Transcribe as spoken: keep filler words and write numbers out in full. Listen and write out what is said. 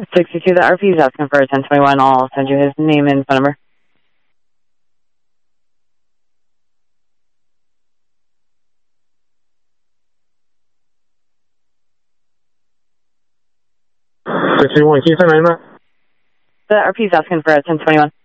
sixty-two, the R P is asking for a ten twenty-one. I'll send you his name and phone number. sixty-one, can you send that? The R P is asking for a ten twenty-one.